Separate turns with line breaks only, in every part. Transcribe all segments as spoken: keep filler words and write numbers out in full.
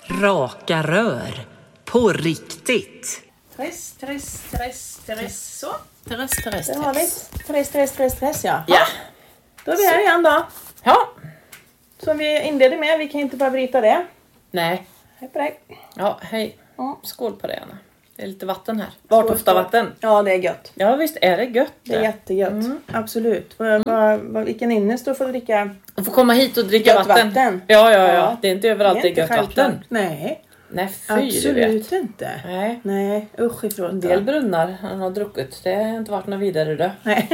Raka rör. På riktigt.
Stress, stress, stress, stress. Så.
Stress, stress,
Det har vi.
stress.
Stress, stress, stress, stress, ja.
Ja.
Då är vi här igen då.
Ja.
Som vi inledde med, vi kan inte bara bryta det.
Nej.
Hej på dig.
Ja, hej.
Mm.
Skål på det, Anna. Det är lite vatten här. Vart ofta vatten?
Ja, det är gött.
Ja, visst är det gött.
Det är jättegött.
Mm.
Absolut. Vad, vad, vad, vilken innest du får dricka
Och få komma hit och dricka
gött
vatten.
vatten.
Ja, ja, ja,
Ja.
Det är inte överallt det är,
inte
gött
självklart.
vatten.
Nej,
Nej, fy du vet.
absolut inte.
Nej.
Nej, usch ifrån.
En del brunnar han har druckit. Det har inte varit något vidare då.
Nej.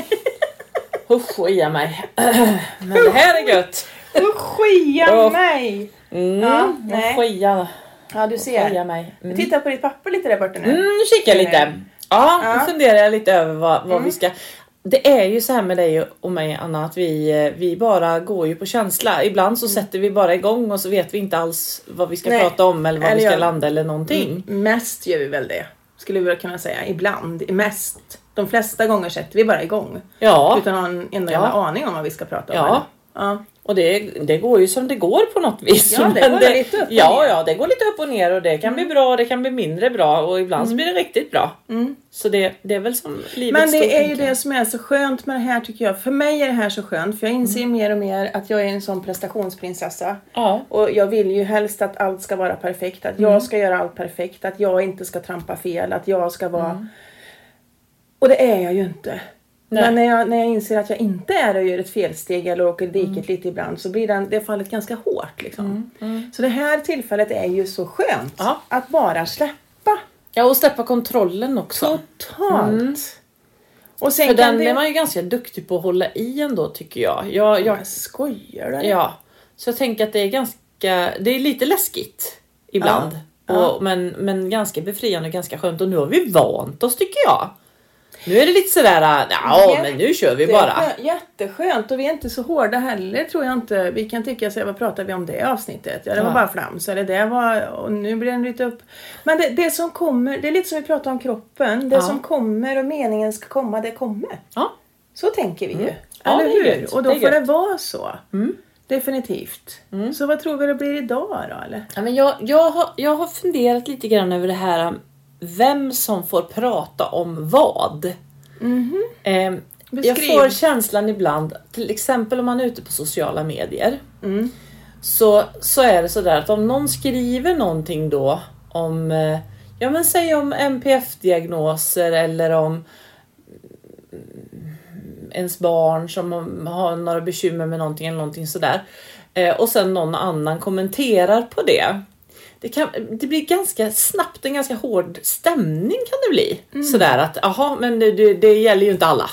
Usch, oja mig. Men det här är gött.
Usch, skia
Usch.
mig.
Mm,
Ja, nej.
Skia.
Ja, du ser.
Skia mig.
Vi
Mm.
tittar på ditt papper lite där borta nu.
Mm, nu kikar jag lite. Ja,
Ja.
nu funderar jag lite över vad, vad
Mm.
vi ska... Det är ju så här med dig och mig, Anna, att vi, vi bara går ju på känsla. Ibland så sätter vi bara igång och så vet vi inte alls vad vi ska
Nej.
prata om eller vad
Eller
vi ska
jag-
landa eller någonting.
Mm, mest gör vi väl det. Skulle vi väl kunna säga. Ibland. Mest. De flesta gånger sätter vi bara igång.
Ja,
Utan att ha en enda
Ja.
jävla aning om vad vi ska prata om.
Ja.
eller? Ja.
och det, det går ju som det går på något vis.
Ja, det
Men
går lite upp och
ja,
ner.
ja, det går lite upp och ner och det kan bli bra och det kan bli mindre bra och ibland så blir det riktigt bra.
Mm.
Så det, det är väl som livet
Men
stort,
det är ju
tänker jag.
det som är så skönt med det här tycker jag. För mig är det här så skönt. För jag inser
Mm.
mer och mer att jag är en sån prestationsprinsessa.
Ja,
Och jag vill ju helst att allt ska vara perfekt. Att
Mm.
jag ska göra allt perfekt. Att jag inte ska trampa fel. Att jag ska vara...
Mm.
Och det är jag ju inte.
Nej.
Men när jag, när jag inser att jag inte är det och gör ett felsteg eller åker diket
Mm.
lite ibland. Så blir den, det fallet ganska hårt liksom. Så det här tillfället är ju så skönt.
Ja.
Att bara släppa.
ja och släppa kontrollen också.
Totalt.
Mm.
Och sen
För
kan
den
det...
är man ju ganska duktig på att hålla i ändå, tycker jag. Jag, jag
Jag skojar du?
ja, så jag tänker att det är ganska, det är lite läskigt ibland.
Ja. Ja.
Och, men, men ganska befriande och ganska skönt. Och nu har vi vant oss, tycker jag. Nu är det lite sådär, ja men nu kör vi
Det är
bara.
skö- jätteskönt och vi är inte så hårda heller tror jag inte. Vi kan tycka sig, vad pratar vi om det avsnittet? Ja det var
Ja.
bara flams. Eller det var, och nu blir den lite upp. Men det, det som kommer, det är lite som vi pratar om kroppen. Det
Ja.
som kommer och meningen ska komma, det kommer.
Ja.
Så tänker vi ju.
Ja,
Eller
det är
hur?
gött.
Och då
Det är
får det
gött.
vara så.
Mm.
Definitivt. Så vad tror vi det blir idag då? Eller?
Ja, men jag, jag, har, jag har funderat lite grann över det här. Vem som får prata om vad. Eh, jag
Beskriv.
får känslan ibland, till exempel om man är ute på sociala medier.
Mm.
Så, så är det sådär att om någon skriver någonting då om, eh, ja men säg om N P F-diagnoser eller om mm, ens barn som har några bekymmer med någonting eller någonting sådär. Eh, och sen någon annan kommenterar på det. Det, kan, det blir ganska snabbt en ganska hård stämning kan det bli. Sådär att, aha, men det, det, det gäller ju inte alla.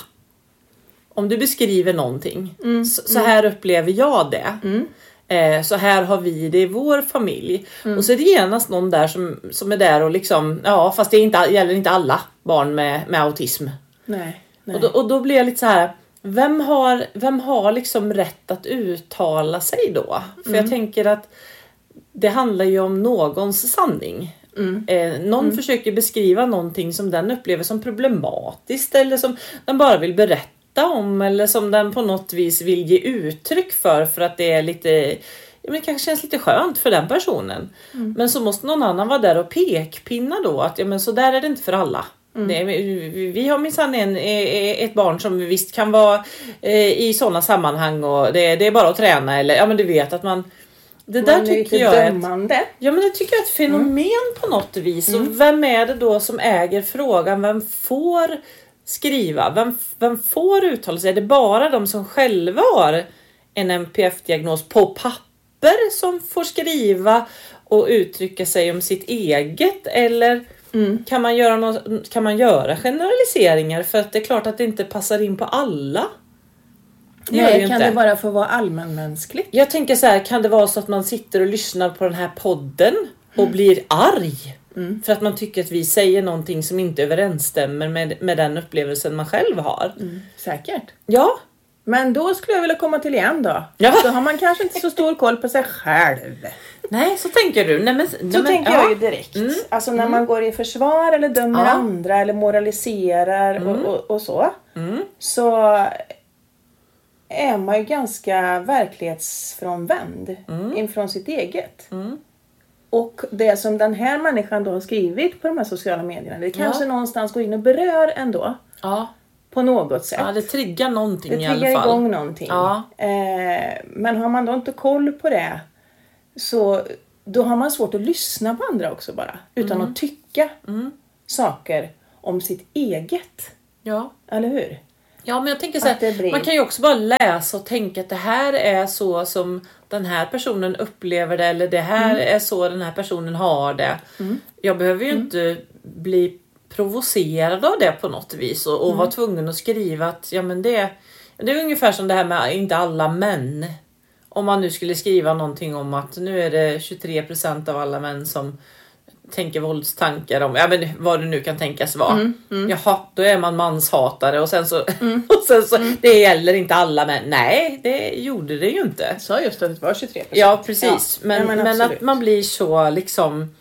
Om du beskriver någonting, så, så här upplever jag det. Eh, så här har vi det i vår familj. Och så är det genast någon där som, som är där och liksom, ja fast det är inte, gäller inte alla barn med, med autism.
Nej. Nej.
Och då, och då blir jag lite så här, vem har, vem har liksom rätt att uttala sig då? För jag tänker att det handlar ju om någons sanning.
Mm.
Eh, någon försöker beskriva någonting som den upplever som problematiskt eller som den bara vill berätta om eller som den på något vis vill ge uttryck för för att det är lite, ja, men det kanske känns lite skönt för den personen. Men så måste någon annan vara där och pekpinna då att ja, men så där är det inte för alla. Det är, vi vi har minsann en, ett barn som visst kan vara eh, i sådana sammanhang och det, det är bara att träna eller ja men du vet att man det där
Man är
tycker
lite
jag är ett,
dömande.
ja men det tycker jag är ett fenomen på något vis. Och vem är det då som äger frågan? Vem får skriva? Vem, vem får uttala sig? Är det bara de som själva har en N P F-diagnos på papper som får skriva och uttrycka sig om sitt eget? Eller kan, man göra något, kan man göra generaliseringar? För att det är klart att det inte passar in på alla. Det gör
Nej,
ju
kan
inte.
det bara få vara allmänmänskligt?
Jag tänker så här, kan det vara så att man sitter och lyssnar på den här podden och blir arg för att man tycker att vi säger någonting som inte överensstämmer med, med den upplevelsen man själv har?
Säkert.
Ja,
Men då skulle jag vilja komma till igen då.
Ja.
Då har man kanske inte så stor koll på sig själv.
nej så tänker du. Nej, men, nej,
Så
men,
tänker
ja.
jag ju direkt. Alltså när man går i försvar eller dömer
Ja.
andra eller moraliserar och, och, och så. Så är man ju ganska verklighetsfrånvänd inför sitt eget. Och det som den här människan då har skrivit på de här sociala medierna, det kanske
Ja.
någonstans går in och berör ändå.
Ja.
På något sätt.
Ja, det triggar någonting
det
i alla fall.
triggar igång någonting.
Ja.
Eh, men har man då inte koll på det, så då har man svårt att lyssna på andra också bara. Utan
Mm.
att tycka
Mm.
saker om sitt eget.
Ja.
Eller hur?
Ja, men jag tänker så
Att det
här,
blir-
man kan ju också bara läsa och tänka att det här är så som den här personen upplever det, eller det här
Mm.
är så den här personen har det.
Mm.
Jag behöver ju inte bli provocerad av det på något vis och, och
Mm.
vara tvungen att skriva att ja, men det, det är ungefär som det här med inte alla män. Om man nu skulle skriva någonting om att nu är det tjugotre procent av alla män som tänker våldstankar om, ja men vad det nu kan tänkas vara.
Mm, mm.
Jaha, då är man manshatare och sen så,
Mm.
och sen så det gäller inte alla män. Nej, det gjorde det ju inte.
Jag sa just att det var tjugotre procent.
Ja, precis.
Ja.
Men,
Ja, men
men
absolut.
att man blir så liksom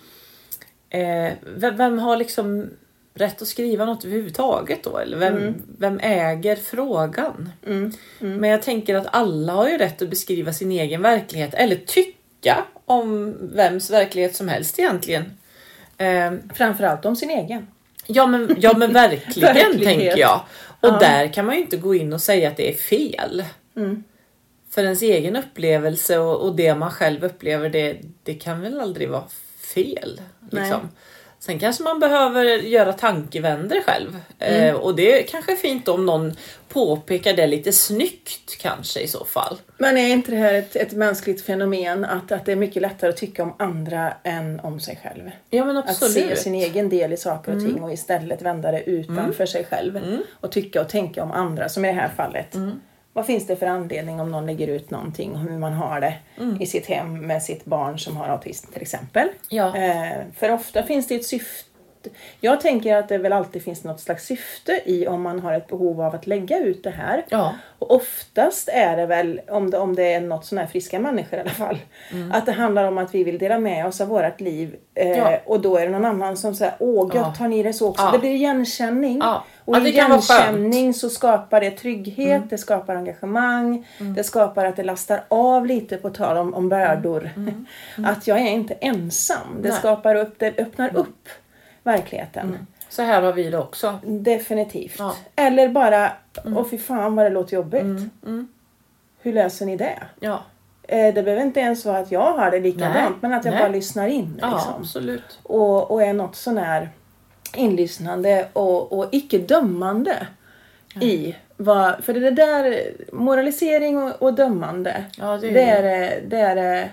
eh, vem, vem har liksom rätt att skriva något överhuvudtaget då? Eller vem,
Mm.
vem äger frågan?
Mm. Mm.
Men jag tänker att alla har ju rätt att beskriva sin egen verklighet. Eller tycka om vems verklighet som helst egentligen. Eh,
Framförallt om sin egen.
ja, men, ja men verkligen
Verklighet.
tänker jag. Och
Ja.
där kan man ju inte gå in och säga att det är fel.
Mm.
För ens egen upplevelse och, och det man själv upplever, det, det kan väl aldrig vara fel. Liksom.
Nej.
Sen kanske man behöver göra tankevänder själv.
Mm.
Eh, och det är kanske fint om någon påpekar det lite snyggt kanske i så fall.
Men är inte det här ett, ett mänskligt fenomen att, att det är mycket lättare att tycka om andra än om sig själv?
Ja, men
Att
absolut.
se sin egen del i saker och ting och istället vända det utanför sig själv.
Mm.
Och tycka och tänka om andra, som i det här fallet.
Mm.
Vad finns det för anledning om någon lägger ut någonting om hur man har det
Mm.
i sitt hem med sitt barn som har autism till exempel?
Ja.
Eh, för ofta finns det ett syfte. Jag tänker att det väl alltid finns något slags syfte i om man har ett behov av att lägga ut det här.
Ja.
Och oftast är det väl, om det, om det är något sån här friska människor i alla fall,
Mm.
att det handlar om att vi vill dela med oss av vårt liv. Eh,
Ja.
Och då är det någon annan som säger, åh gött,
Ja.
tar ni det så också?
Ja.
Det blir igenkänning.
Ja.
Och
Ja,
i
det kan vara skönt.
igenkänning så skapar det trygghet,
Mm.
det skapar engagemang,
Mm.
det skapar att det lastar av lite på tal om, om bördor.
Mm.
Att jag är inte ensam. Det
Nej.
skapar upp, det öppnar upp verkligheten.
Mm. Så här har vi det också.
Definitivt.
Ja.
Eller bara, åh fy fan vad det låter jobbigt.
Mm. Mm.
Hur löser ni det?
Ja.
Eh, Det behöver inte ens vara att jag har det likadant,
Nej.
men att jag
Nej.
bara lyssnar in.
Ja,
Liksom.
absolut.
Och, och är något sån här inlyssnande och, och icke dömande i vad, för det där moralisering och, och dömande,
Ja, det är-
det är, det är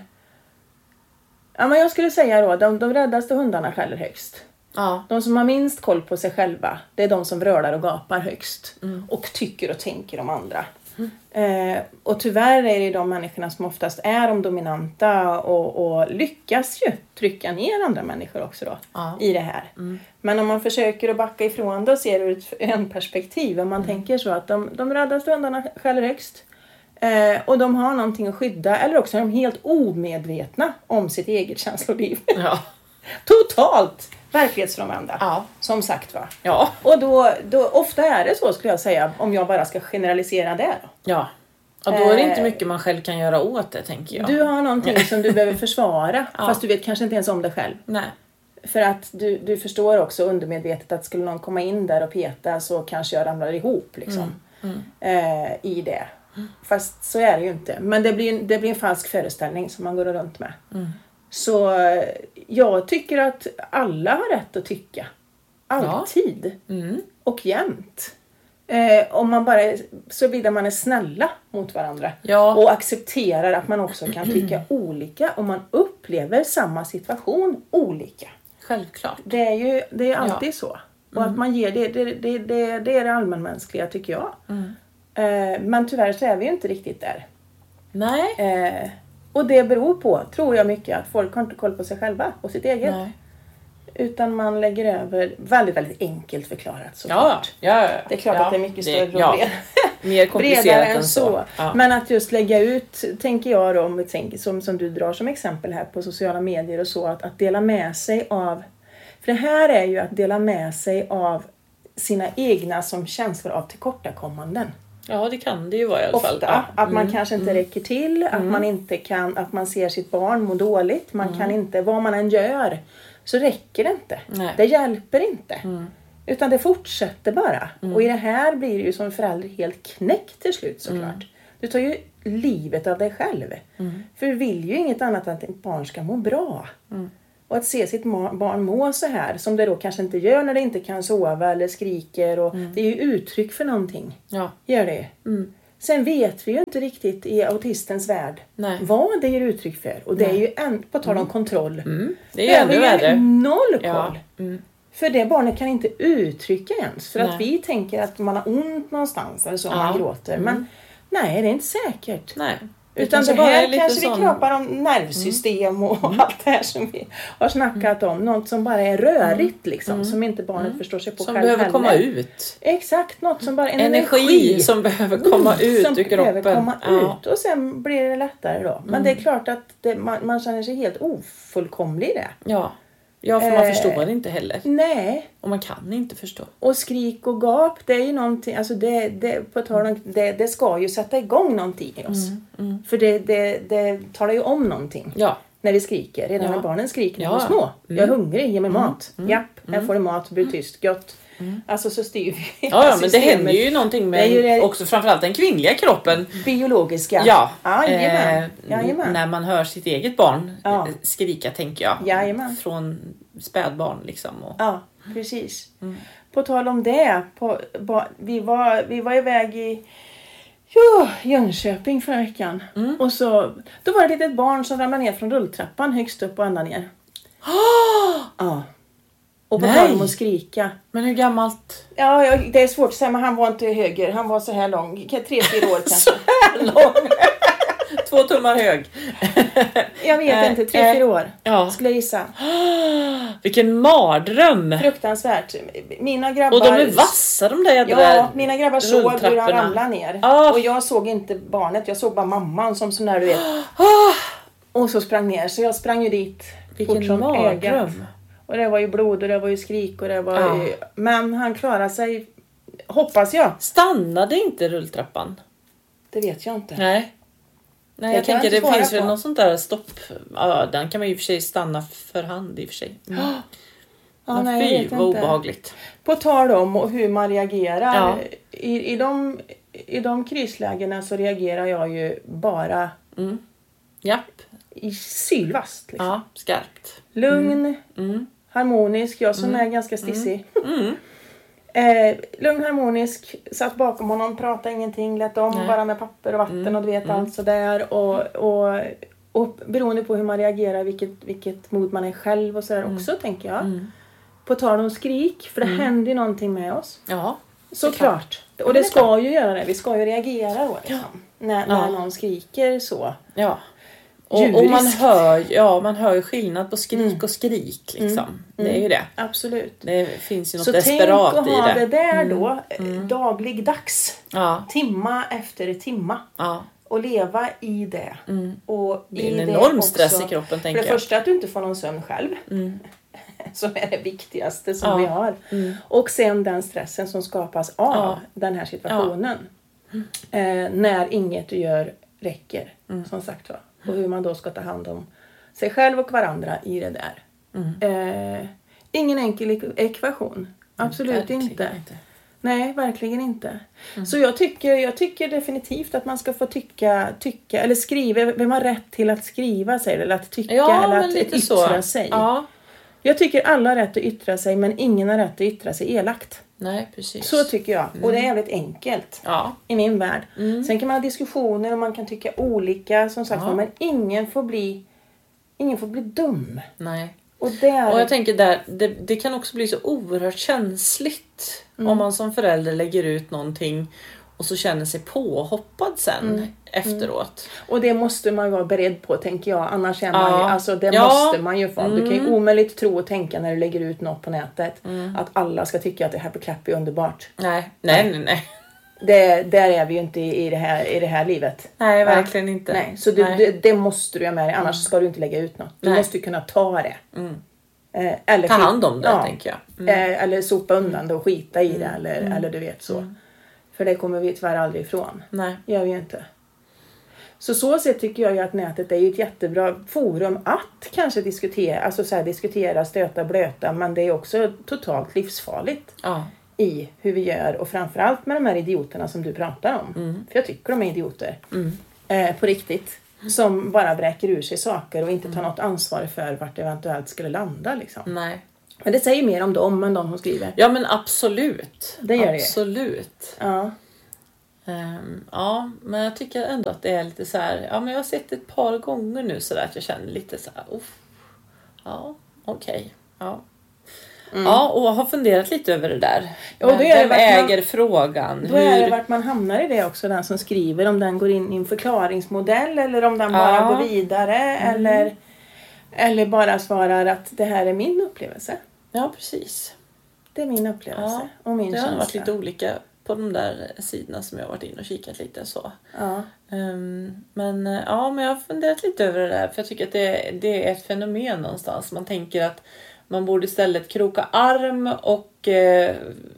ja, men jag skulle säga då, de, de räddaste hundarna skäller högst.
Ja.
De som har minst koll på sig själva, det är de som vrölar och gapar högst.
Mm.
Och tycker och tänker om andra. Eh, och tyvärr är det de människorna som oftast är de dominanta och, och lyckas ju trycka ner andra människor också då.
Ja.
I det här.
Mm.
Men om man försöker att backa ifrån det och ser det ur ett en perspektiv. Om man tänker så att de, de räddaste hundarna skäller högst. Eh, och de har någonting att skydda. Eller också är de helt omedvetna om sitt eget känsloliv.
Ja.
Totalt verklighetsfrånvända.
Ja.
Som sagt va.
Ja.
Och då, då, ofta är det så skulle jag säga. Om jag bara ska generalisera det då.
Ja. Ja, då är det inte
Eh,
mycket man själv kan göra åt det, tänker jag.
Du har någonting som du behöver försvara.
Ja.
Fast du vet kanske inte ens om det själv.
Nej.
För att du, du förstår också undermedvetet att skulle någon komma in där och peta så kanske jag ramlar ihop liksom.
Mm.
Eh, I det. Fast så är det ju inte. Men det blir, det blir en falsk föreställning som man går runt med.
Mm.
Så eh, jag tycker att alla har rätt att tycka. Alltid.
Mm.
Och jämt. Eh, om man bara, såvida man är snälla mot varandra.
Ja.
Och accepterar att man också kan tycka olika. Och man upplever samma situation olika.
Självklart.
Det är ju det är alltid
Ja.
så. Och att man ger det, det, det, det, det är det allmänmänskliga tycker jag.
Mm.
Eh, men tyvärr så är vi ju inte riktigt där.
Nej.
Eh, och det beror på, tror jag mycket, att folk har inte koll på sig själva och sitt eget.
Nej.
Utan man lägger över, väldigt, väldigt enkelt förklarat såklart.
Ja. Ja, ja.
Det är klart
ja.
att det är mycket större
ja.
och bred,
Mer komplicerat
bredare
än
än
så.
så.
Ja.
Men att just lägga ut, tänker jag då, om vi tänker, som, som du drar som exempel här på sociala medier och så, att, att dela med sig av, för det här är ju att dela med sig av sina egna som känslor av tillkortakommanden.
Ja, det kan det ju vara i alla
Ofta,
fall. Ja.
att man
Mm.
kanske inte räcker till, att man inte kan, att man ser sitt barn må dåligt. Man kan inte, vad man än gör, så räcker det inte.
Nej.
Det hjälper inte.
Mm.
Utan det fortsätter bara. Och i det här blir det ju som förälder helt knäckt till slut såklart.
Mm.
Du tar ju livet av dig själv.
Mm.
För du vill ju inget annat än att ditt barn ska må bra.
Mm.
Och att se sitt ma- barn må så här, som det då kanske inte gör när det inte kan sova eller skriker. Och det är ju uttryck för någonting.
Ja.
Gör det.
Mm.
Sen vet vi ju inte riktigt i autistens värld
Nej.
vad det ger uttryck för. Och det är ju en, på tal om kontroll.
Mm. Det är
Där
ännu
har vi
värre.
noll koll.
Ja. Mm.
För det barnet kan inte uttrycka ens. För
Nej.
att vi tänker att man har ont någonstans eller så om
Ja.
man gråter. Men nej, det är inte säkert.
Nej.
Utan
kanske
det
bara är
här
lite
kanske
sån-
vi pratar om nervsystem och allt det här som vi har snackat om. Något som bara är rörigt liksom. Som inte barnet förstår sig på
Som
själv
behöver
heller.
komma ut.
Exakt, något som bara en
Energi,
energi.
som behöver komma ut
som
ur kroppen.
behöver komma
Ja.
ut och sen blir det lättare då. Men det är klart att det, man, man känner sig helt ofullkomlig i det.
Ja. ja, för man
Eh.
förstår det inte heller.
Nej,
Och man kan inte förstå.
och skrik och gap, det är ju någonting, alltså det, det, på tal om, det, det ska ju sätta igång någonting i oss. För det, det, det talar ju om någonting.
Ja.
När vi skriker, redan
Ja.
när barnen skriker när
Ja.
de är små. Jag är hungrig, ge mig mat. Japp, här får du mat, bli tyst, gott. Alltså så styr vi
Ja, ja, men det
systemet.
händer ju någonting med
Det är ju det-
också framförallt den kvinnliga kroppen.
Biologiska.
Ja,
Jajamän.
eh,
Jajamän.
när man hör sitt eget barn
Ja.
eh, skrika, tänker jag.
Jajamän.
Från spädbarn liksom. Och,
Ja, precis. På tal om det, på, ba, vi, var, vi var iväg i jo, Jönköping förra veckan. Och så, då var det ett litet barn som ramlade ner från rulltrappan högst upp och ända ner. Ja. Och på
Nej.
tal om att skrika.
Men hur gammalt?
Ja, ja, det är svårt att säga, men han var inte höger. Han var så här lång. Tre, fyra år kanske.
Lång. Två tummar hög.
Jag vet
Eh,
inte, tre,
eh,
fyra år.
ja.
Skulle jag gissa.
Vilken mardröm.
Fruktansvärt. Mina grabbar...
Och de är vassa, de där jädra
Ja, mina grabbar såg hur han
rulltrapporna.
ramlade ner.
Ah.
Och jag såg inte barnet, jag såg bara mamman som sån där, du vet. Och så sprang ner, så jag sprang ju dit.
Vilken
fort som ögat.
mardröm.
Och det var ju blod och det var ju skrik och det var
Ja.
ju... Men han klarade sig, hoppas jag.
Stannade inte rulltrappan?
Det vet jag inte.
Nej. Nej,
Det
jag
kan jag
tänker
inte
det
svara
finns väl
på.
något sånt där stopp. Ja, den kan man ju i och för sig stanna för hand i och för sig. Mm.
Ja,
Men
nej, jag
fy,
vet
vad
inte.
obehagligt.
På tal om och hur man reagerar.
Ja.
I, i, de, I de krislägena så reagerar jag ju bara
Mm. Japp.
i sylvast. Liksom.
Ja, skarpt.
Lugn,
Mm.
harmonisk. Jag som är ganska stissig.
Mm.
Eh, lugn, harmonisk, satt bakom honom, pratade ingenting, lät om
Nej.
bara med papper och vatten och du vet allt sådär. Och, och, och beroende på hur man reagerar, vilket, vilket mod man är själv och sådär också, tänker jag.
Mm.
På tal om skrik, för det händer ju någonting med oss.
Ja.
Såklart. Och
men
det
det är
ska ju göra det, vi ska ju reagera då liksom. När, när
Ja.
någon skriker så.
Ja. Och,
Djuriskt.
och man hör, ja, man hör ju skillnad på skrik och skrik liksom. Det är ju det.
Absolut.
Det finns ju något
Så tänk
desperat
att
i
ha det
det.
där då, mm. dagligdags.
Ja.
Timma efter timma.
Ja.
Och leva i det. Och
Det är
i
en
det
enorm
också-
stress i kroppen,
För
tänker
det
jag.
första att du inte får någon sömn själv. Som är det viktigaste som
Ja.
vi har. Och sen den stressen som skapas av
Ja.
den här situationen. Eh, när inget du gör räcker. Som sagt var. Och hur man då ska ta hand om sig själv och varandra i det där. Eh, ingen enkel ek- ekvation. Absolut
Verkligen
inte. Nej, verkligen inte. Så jag tycker, jag tycker definitivt att man ska få tycka, tycka eller skriva. Vem har rätt till att skriva sig? Eller att tycka
Ja,
eller
men
att
lite
yttra
så.
sig.
Ja.
Jag tycker alla har rätt att yttra sig, men ingen har rätt att yttra sig elakt.
Nej, precis.
Så tycker jag. Och det är jävligt enkelt.
Ja.
I min värld. Sen kan man ha diskussioner och man kan tycka olika. Som sagt,
Ja.
men ingen får bli ingen får bli dum.
Nej.
Och där...
Och jag tänker där, det, det kan också bli så oerhört känsligt om man som förälder lägger ut någonting och så känner sig påhoppad sen efteråt.
Och det måste man ju vara beredd på, tänker jag. Annars är
Ja.
man ju, alltså det
Ja.
måste man ju få. Du kan ju omöjligt tro och tänka när du lägger ut något på nätet. Att alla ska tycka att det här på Klapp är underbart.
Nej, nej, nej, nej.
Det, där är vi ju inte i, i, det, här, i det här livet.
Nej,
Va?
verkligen inte.
Nej, så du,
Nej.
Det, det måste du ha med dig. Annars ska du inte lägga ut något. Du
Nej.
måste ju kunna ta det. Eh, eller
Ta
skit-
hand om det, tänker jag. Mm.
Eh, eller sopa undan det och skita i det. Eller, eller du vet så. För det kommer vi tyvärr aldrig ifrån.
Nej.
Gör vi ju inte. Så så sätt tycker jag ju att nätet är ju ett jättebra forum att kanske diskutera, alltså så här, diskutera, stöta, blöta, men det är också totalt livsfarligt
Ja.
i hur vi gör och framförallt med de här idioterna som du pratar om.
Mm.
För jag tycker de är idioter.
Mm.
Eh, på riktigt. Som bara vräker ur sig saker och inte tar något ansvar för vart det eventuellt skulle landa liksom.
Nej.
Men det säger mer om dem än de som skriver.
Ja men absolut.
Det gör det.
Absolut.
Ja.
Um, ja, men jag tycker ändå att det är lite så här. Ja, men jag har sett det ett par gånger nu så där att jag känner lite så här. Uff. Ja, okej. Okay. Ja. Mm. Ja, och har funderat lite över det där.
Och då är
Vem
det
äger
man,
frågan?
Då
Hur...
är det vart man hamnar i det också, den som skriver. Om den går in i en förklaringsmodell eller om den bara
ja.
går vidare. Mm. Eller, eller bara svarar att det här är min upplevelse.
Ja, precis.
Det är min upplevelse
Ja.
och min
det
känsla.
har varit lite olika på de där sidorna som jag har varit in och kikat lite så.
Ja.
Um, men ja, men jag har funderat lite över det där. För jag tycker att det, det är ett fenomen någonstans. Man tänker att man borde istället kroka arm och eh,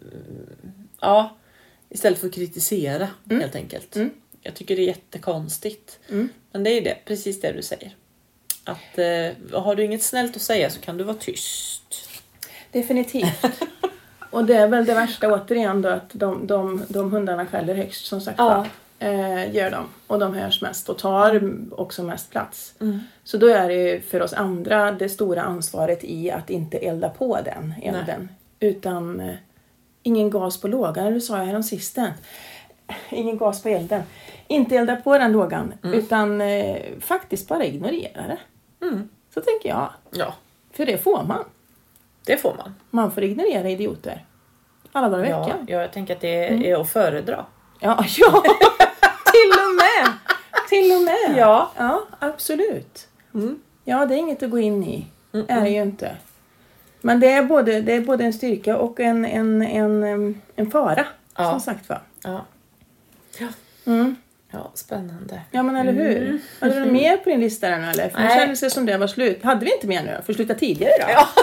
ja, istället för att kritisera mm. helt enkelt. Mm. Jag tycker det är jättekonstigt. Mm. Men det är det, precis det du säger. Att eh, har du inget snällt att säga så kan du vara tyst.
Definitivt. Och det är väl det värsta återigen då att de, de, de hundarna skäller högst som sagt.
Ja.
Eh, gör de. Och de hörs mest och tar också mest plats.
Mm. Så
då är det ju för oss andra det stora ansvaret i att inte elda på den elden. Nej. Utan eh, ingen gas på lågan. Det sa jag härom sisten. Ingen gas på elden. Inte elda på den lågan. Mm. Utan eh, faktiskt bara ignorera det.
Mm.
Så tänker jag.
Ja.
För det får man.
Det får man.
Man får ignorera idioter. Alla dagar i
ja,
veckan.
Ja, jag tänker att det är, mm. är att föredra.
Ja, ja. Till och med. Till och med.
Ja.
Ja, absolut.
Mm.
Ja, det är inget att gå in i.
Mm-mm.
Är det ju inte. Men det är både, det är både en styrka och en, en, en, en fara. Ja. Som sagt va.
Ja. Ja.
Mm.
Ja, spännande.
Ja, men eller hur? Mm. Hade du mer på din lista där nu eller? För det kändes det som det var slut. Hade vi inte mer nu? För sluta tidigare då?
Ja.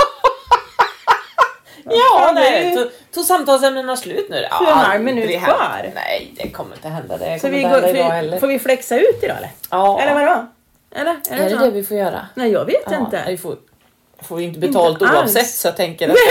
Ja, nej. Tog, tog samtalsämnena slut nu?
Ja, en halv minut kvar.
Nej, det kommer inte hända. Det
så
kommer
vi
inte
går,
hända idag heller.
Får vi flexa ut idag eller?
Ja.
Eller vadå? Eller? Är det,
är det, det vi får göra?
Nej, jag vet
ja,
inte.
Vi får, får vi inte betalt
inte
oavsett
alls.
så jag tänker att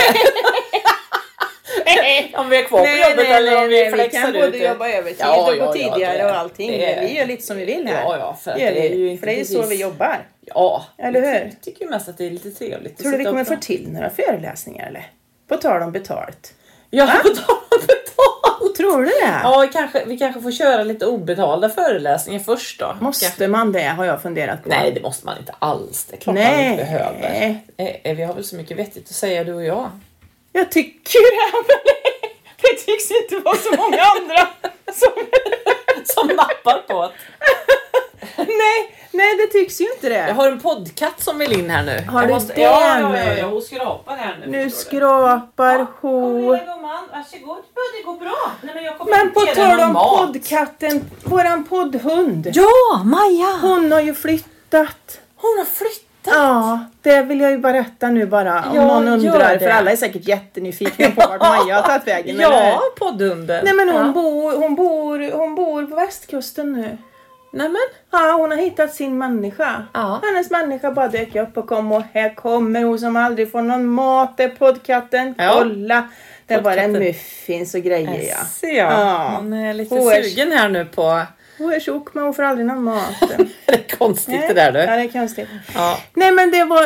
om vi är kvar
nej,
på jobbet
nej,
eller om vi
nej,
flexar ut.
Vi kan både jobba övertid
ja,
och
ja,
gå tidigare
ja,
och allting.
Det är,
vi gör lite som vi vill här.
Ja, ja, för,
det är,
det är ju inte
för det är ju så
precis.
vi jobbar.
Ja,
eller hur?
Jag tycker mest att det är lite trevligt.
Tror du vi kommer få till några föreläsningar eller? På tal om betalt.
Ja, på tal om betalt.
Tror du det?
Ja, vi kanske, vi kanske får köra lite obetalda föreläsningar först då.
Måste
kanske.
man det har jag funderat på.
Nej, det måste man inte alls. Det är klart
nej.
man inte behöver. Eh, vi har väl så mycket vettigt att säga du och jag.
Jag tycker det. Det tycks inte vara så många andra som,
som nappar på det.
nej, nej, det tycks ju inte det.
Jag har en poddkatt som vill in här nu.
Har
jag
du
måste,
det
ja, ja,
nu?
ja, ja, hon skrapar här nu.
Nu skrapar
ja,
hon.
Kom igen, gumman. Varsågod. Det går bra. Nej, men jag kommer
men
inte
på tal om
mat.
poddkatten, våran poddhund.
Ja, Maja.
Hon har ju flyttat.
Hon har flyttat.
Ja, det vill jag ju berätta nu bara. Om
ja,
någon undrar. För alla är säkert jättenyfikna på vart Maja har tagit vägen.
Ja, poddhunden.
Nej men hon,
ja.
bor, hon, bor, hon bor på västkusten nu.
Nämen.
Ja, hon har hittat sin människa.
Ja.
Hennes människa bara dök upp och kom och här kommer hon som aldrig får någon mat. Det är poddkatten.
Ja.
Kolla. Det var en muffins och grejer ja.
Ser jag. Ja. Hon är lite
hon är,
sugen här nu på...
Hon är tjock men hon får aldrig någon mat.
Det är konstigt
Nej.
det där du.
Ja, det är konstigt.
Ja.
Nej men det var...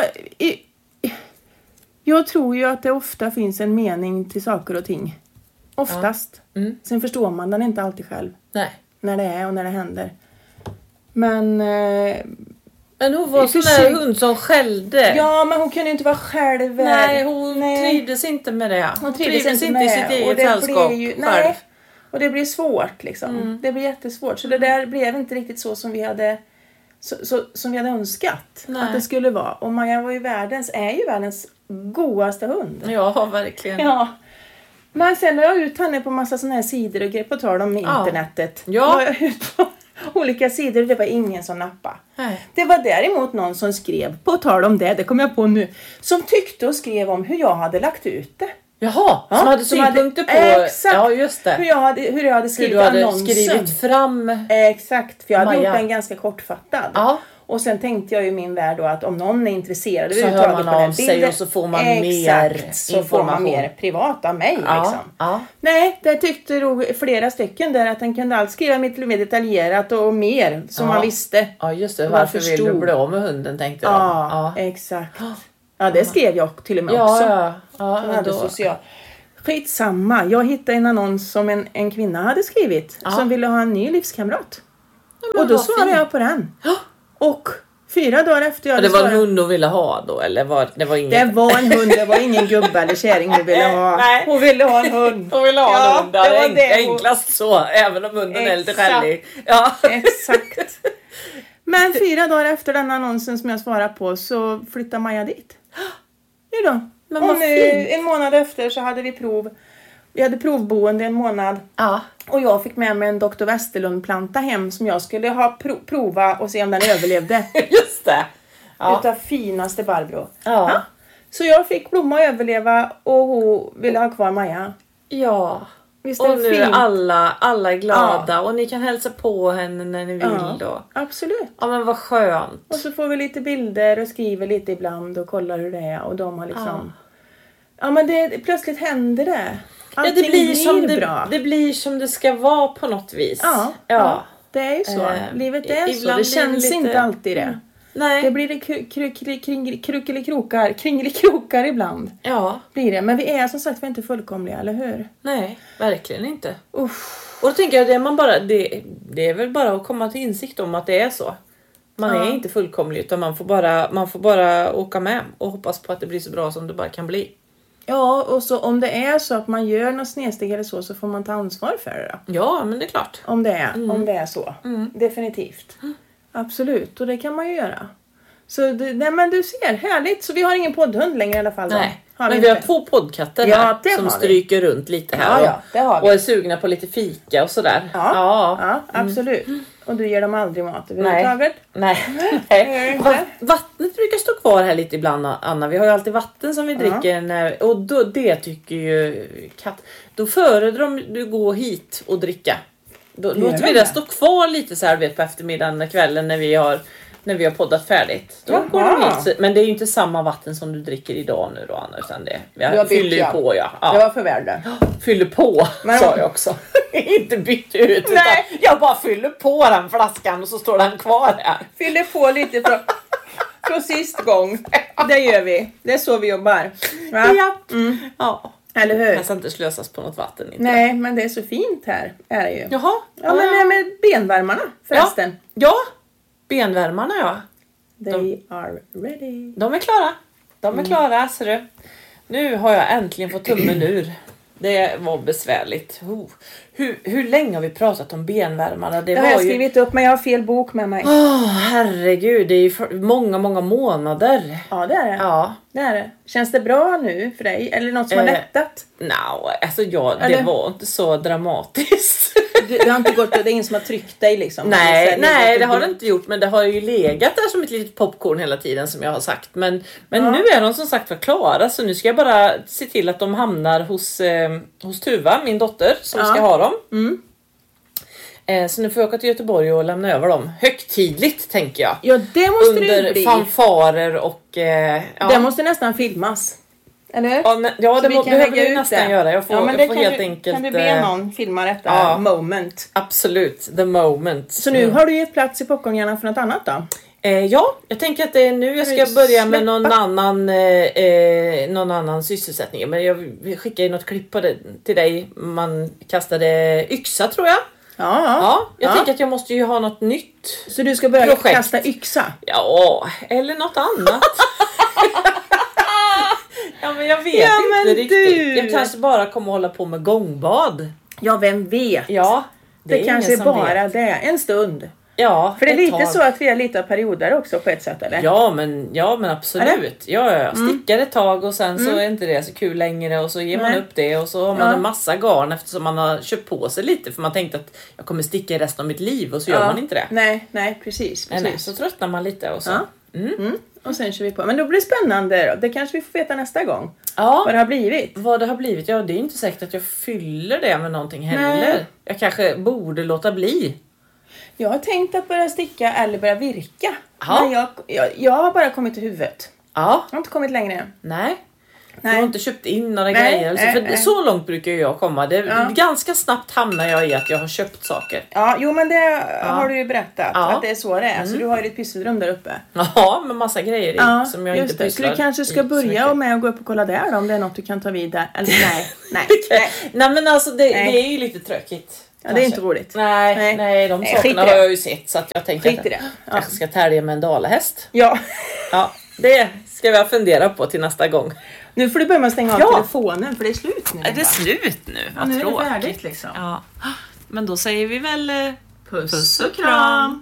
Jag tror ju att det ofta finns en mening till saker och ting. Oftast.
Ja. Mm.
Sen förstår man den inte alltid själv.
Nej.
När det är och när det händer. Men... Eh,
men hon var sån där hund som skällde.
Ja, men hon kunde inte vara själv.
Nej, hon nej. trivdes inte med det.
Hon trivdes, hon trivdes inte
i sitt eget sällskap
ju,
själv.
Nej, och det blir svårt liksom.
Mm.
Det blir jättesvårt. Så det där blev inte riktigt så som vi hade, så, så, som vi hade önskat nej. Att det skulle vara. Och Maja var ju världens, är ju världens godaste hund.
Ja, verkligen.
Ja. Men sen la jag ut henne på massa såna här sidor och grejer på tal om
ja.
internetet.
Ja.
La jag ut på olika sidor och det var ingen som nappade.
Nej.
Det var däremot någon som skrev, på tal om det, det kom jag på nu, som tyckte och skrev om hur jag hade lagt ut det.
Jaha,
Ja,
som hade
som hade-
synpunkter på...
exakt.
Ja, just det.
Hur jag hade, hur jag hade
Hur
skrivit
du hade
annonsen.
skrivit fram...
Exakt, för jag hade
Maja.
gjort den ganska kortfattad.
Ja.
Och sen tänkte jag i min värld då att om någon är intresserad
Så
överhuvudtaget
hör man
på den
av sig
bilden,
och så får man
exakt,
mer
så får man
information.
mer privat av mig
Ja,
liksom.
ja.
Nej, det tyckte nog flera stycken där att den kunde allt skriva lite mer detaljerat och mer som
Ja.
man visste.
Ja, just det.
Och man
Varför vill du
förstod.
bli av med hunden, tänkte jag.
Ja, exakt. Ja, det skrev jag till och med
Ja,
också.
ja. Ja,
Som hade
då-
social. Skitsamma. Jag hittade en annons som en, en kvinna hade skrivit.
Ja.
Som ville ha en ny livskamrat.
men
Och då
vad
svarade
fint.
jag på den. Och fyra dagar efter jag
Ja,
hade
det var en
svarat-
hund hon ville ha då, eller var det var inget?
Det var en hund, det var ingen gubbe eller kärring hon ville ha.
Nej.
Hon ville ha en hund.
Hon ville ha
Ja,
en hund. Det
det var
är
det hon-
enklast så, även om hunden är lite
Exakt.
skällig. Ja.
Exakt. Men fyra dagar efter den annonsen som jag svarade på så flyttade Maja dit. Jo då.
Men
Och
vad
nu,
fint.
en månad efter så hade vi prov. Vi hade provboende en månad.
Ja.
Och jag fick med mig en doktor Westerlund-planta hem som jag skulle ha pro- prova och se om den överlevde.
Just det. Ja.
Utav finaste Barbro.
Ja.
Så jag fick Blomma överleva och hon ville ha kvar Maja.
Ja.
Visst är
Och
det
nu är
fint?
alla, alla är glada och ni kan hälsa på henne när ni vill
Ja,
då.
absolut.
Ja, men vad skönt.
Och så får vi lite bilder och skriver lite ibland och kollar hur det är. Och de har liksom... Ja, men det, plötsligt händer det.
Ja,
Allting
det blir, som det,
bra.
det blir som det ska vara på något vis.
Ja, ja.
ja.
det är ju så.
Eh,
Livet är så.
ibland
Det
blir
känns
det lite-
inte alltid det.
Nej.
Det blir det kru- kru- kru- kring- kruckelikrokar, kringelikrokar ibland.
Ja,
Blir det. Men vi är som sagt vi är inte fullkomliga, eller hur?
nej, verkligen inte.
Uff.
Och då tänker jag, det är, man bara, det, det är väl bara att komma till insikt om att det är så. Man
Ja.
är inte fullkomlig, utan man får, bara, man får bara åka med och hoppas på att det blir så bra som det bara kan bli.
Ja, och så om det är så att man gör något snedsteg eller så, så får man ta ansvar för det då.
Ja, men det är klart.
Om det är,
Mm.
om det är så. Definitivt. Absolut, och det kan man ju göra. Så det, nej, men du ser, härligt. Så vi har ingen poddhund längre i alla fall. Då.
Nej,
Har
men vi har
inte.
två poddkatter
Ja,
här
det
som
har vi.
stryker runt lite här.
Ja,
och-
ja, det har vi.
Och är sugna på lite fika och sådär.
Ja,
ja.
ja absolut. Och du ger dem aldrig mat
Nej.
överhuvudtaget?
Nej.
Nej.
Va- Vattnet brukar stå kvar här lite ibland, Anna. Vi har ju alltid vatten som vi dricker. När, och då, det tycker ju katt. Då föredrar de du gå hit och dricka. Då
Gör
låter
de
vi
det?
det stå kvar lite så här vet, på eftermiddagen, när kvällen när vi har när vi har poddat färdigt. Då
Jaha.
går de hit. Så- Men det är ju inte samma vatten som du dricker idag nu då, Anna. Utan det,
Du har
jag
bytt,
fyller ju
ja.
på, ja.
Det
ja.
var för värde.
Fyller på,
Men-
sa jag också. Inte bytt ut. Utan
Nej.
jag bara fyller på den flaskan och så står den kvar här.
Fyller på lite från, från sist gång. Det gör vi. Det är så vi jobbar. Va?
Ja.
Mm.
ja.
Eller hur?
Det ska inte slösas på något vatten. Inte.
Nej, men det är så fint här. Är det ju.
Jaha.
Ja, men det här med benvärmarna förresten.
Ja. Benvärmarna ja.
They are ready.
De är klara. De
Mm.
är klara ser du. Nu har jag äntligen fått tummen ur. Det var besvärligt. Oh. Hur, hur länge har vi pratat om benvärmarna? Det
Det har
var
jag
ju...
skrivit upp, men jag har fel bok med mig.
Åh, herregud, det är ju för många, många månader.
Ja, det är det.
Ja.
Det är det. Känns det bra nu för dig? Eller något som har
Eh,
lättat?
No, alltså jag, det
Eller?
var inte så dramatiskt.
Du, det har inte gått, det är ingen som har tryckt dig liksom?
Nej,
Så här,
nej
legat
det
och-
har det inte gjort, men det har ju legat där som ett litet popcorn hela tiden som jag har sagt. Men, men
Ja.
nu är de som sagt var klara, så nu ska jag bara se till att de hamnar hos, eh, hos Tuva, min dotter, som
Ja.
ska ha dem.
Mm.
Eh, så nu får jag åka till Göteborg och lämna över dem högtidligt, tänker jag.
Ja, det måste det ju
Under
bli.
fanfarer och... Eh, ja.
Det måste nästan filmas. Eller?
Ja, men, ja
Så
det
vi
må,
kan
behöver
lägga
vi
ut
nästan
det.
göra. Jag får,
ja, men
jag
det
får
kan
helt
du,
enkelt...
Kan du be
eh,
någon filma detta
ja.
moment?
Absolut, the moment.
Så nu har du gett plats i popcornhjärnan för något annat då?
Eh, ja, jag tänker att det är nu jag ska
du
börja med
släppa?
någon annan, eh, eh, någon annan sysselsättning. Men jag skickar ju något klipp på det till dig. Man kastade yxa, tror jag.
Ja, ja.
Ja, jag
Ja.
tänker att jag måste ju ha något nytt.
Så du ska börja
Projekt.
kasta yxa?
Ja, eller något annat. ja, men jag vet
Ja,
inte
men
riktigt.
du.
Jag kanske bara kommer hålla på med gångbad.
Ja, vem vet?
Ja,
det
är
kanske är
ingen som
bara
vet.
det. En stund.
Ja,
För det är
ett
lite
tag.
så att vi är lite av perioder också på ett sätt, eller?
Ja men, ja, men absolut. Ja, ja, ja. Stickar ett tag och sen så
Mm.
är inte det så kul längre och så ger man
Nej.
upp det och så har man
Ja.
en massa garn eftersom man har köpt på sig lite för man tänkte att jag kommer sticka i resten av mitt liv och så gör
Ja.
man inte det.
Nej, nej, precis.
Nej,
precis.
nej, så tröttnar man lite och så.
Ja.
Mm.
Mm. Och sen kör vi på. Men då blir det spännande. Det kanske vi får veta nästa gång.
Ja.
Vad det har blivit.
Vad det har blivit, ja det är inte säkert att jag fyller det med någonting heller.
Nej.
Jag kanske borde låta bli.
Jag har tänkt att börja sticka eller börja virka.
Ja.
Men jag, jag, jag har bara kommit till huvudet.
Ja,
Jag har inte kommit längre än.
nej. Du
Nej.
har inte köpt in några
Nej,
grejer. Alltså,
nej,
för
nej.
så långt brukar jag komma. Det,
Ja.
Ganska snabbt hamnar jag i att jag har köpt saker.
Ja, jo men det har du ju berättat.
Ja.
Att det är så det är. Så du har ju ditt pysselrum där uppe.
Ja, med massa grejer i
Ja,
som jag
just
inte
det. Så
pysslar
du kanske
i
ska
så
börja
mycket.
med att gå upp och kolla där då, om det är något du kan ta vid där. Eller nej, nej. nej.
Nej men alltså det,
Nej.
det är ju lite tråkigt.
Ja, det är inte roligt.
Nej, nej,
Nej.
de
Nej, skit
sakerna
i
har
det.
jag ju sett så att jag tänker
Skit
att
i
jag
det. Ja.
kanske ska tälja med en dalahäst.
Ja,
Ja, det ska jag fundera på till nästa gång.
nu får du börja med att stänga av
Ja.
telefonen för det är slut nu.
Är det
Linda.
slut nu?
Ja,
Vad
nu är det
tråkigt.
färdigt liksom.
Ja. Men då säger vi väl eh,
Puss och kram.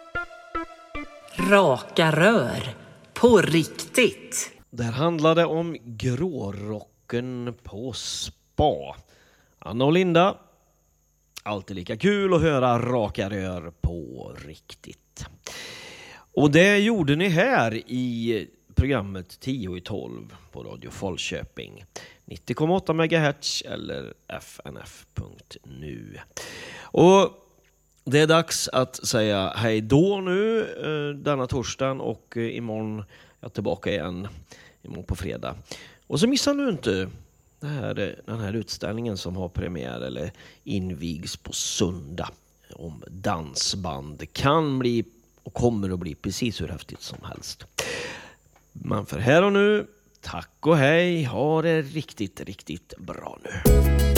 Raka rör. På riktigt.
Där handlade om grårocken på spa. Anna och Linda. Alltid lika kul att höra raka rör på riktigt. Och det gjorde ni här i programmet tio i tolv på Radio Falköping. nittio komma åtta megahertz eller f n f punkt nu. Och det är dags att säga hej då nu eh, denna torsdagen och eh, imorgon är jag tillbaka igen imorgon på fredag. Och så missar nu inte det här, den här utställningen som har premiär eller invigs på söndag om dansband. Det kan bli och kommer att bli precis hur häftigt som helst. Men för här och nu, tack och hej, ha det riktigt, riktigt bra nu.